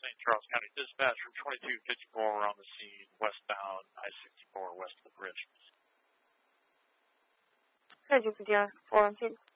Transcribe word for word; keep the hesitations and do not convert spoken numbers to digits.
Saint Charles County Dispatch from twenty-two fifty-four on the scene, westbound I sixty-four west of the bridge. Could you put your four one two?